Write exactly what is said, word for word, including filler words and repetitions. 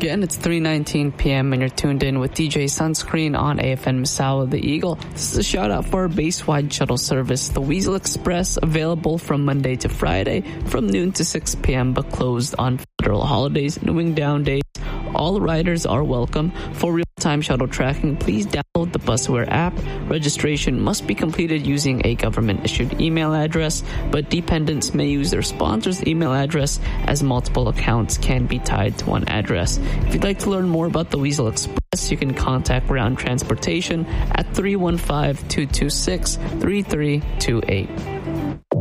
again, it's three nineteen p.m. and you're tuned in with D J Sunscreen on A F N Misawa The Eagle. This is a shout out for our base-wide shuttle service, the Weasel Express, available from Monday to Friday from noon to six p.m. but closed on federal holidays and wing-down days. All riders are welcome. For real-time shuttle tracking, please download the Busware app. Registration must be completed using a government-issued email address, but dependents may use their sponsor's email address as multiple accounts can be tied to one address. If you'd like to learn more about the Weasel Express, you can contact Ground Transportation at three one five, two two six, three three two eight.